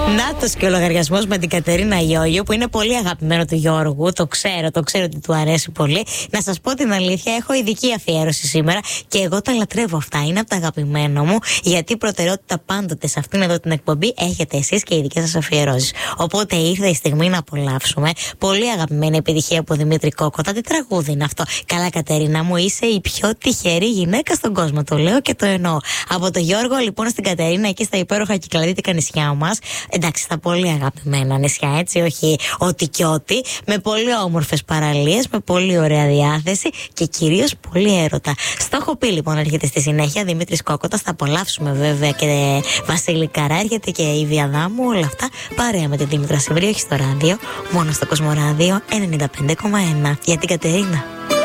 Νάτος και ο λογαριασμός με την Κατερίνα Ιόγιο, που είναι πολύ αγαπημένο του Γιώργου. Το ξέρω ότι του αρέσει πολύ. Να σας πω την αλήθεια, έχω ειδική αφιέρωση σήμερα και εγώ τα λατρεύω αυτά. Είναι από τα αγαπημένα μου, γιατί προτεραιότητα πάντοτε σε αυτήν εδώ την εκπομπή έχετε εσείς και οι δικές σας αφιερώσεις. Οπότε ήρθε η στιγμή να απολαύσουμε. Πολύ αγαπημένη επιτυχία από Δημήτρη Κόκοτα. Τι τραγούδι είναι αυτό? Καλά, Κατερίνα μου, είσαι η πιο τυχερή γυναίκα στον κόσμο. Το λέω και το εννοώ. Από το Γιώργο λοιπόν στην Κατερίνα, εκεί στα υπέροχα κυκλαδίτικα νησιά μας. Εντάξει, στα πολύ αγαπημένα νησιά, έτσι, όχι ό,τι και ό,τι. Με πολύ όμορφες παραλίες, με πολύ ωραία διάθεση και κυρίως πολύ έρωτα. Στο έχω πει λοιπόν, έρχεται στη συνέχεια Δημήτρης Κόκοτας. Θα απολαύσουμε βέβαια και Βασίλη Καρά, έρχεται και η Διαδάμου, όλα αυτά παρέα με την Δήμητρα Σιβρή, όχι στο ράδιο, μόνο στο Κοσμοράδιο 95,1. Για την Κατερίνα.